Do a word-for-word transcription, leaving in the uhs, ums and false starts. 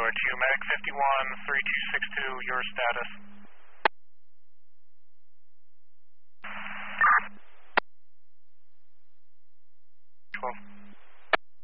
two, Medic fifty-one, three two six two, your status.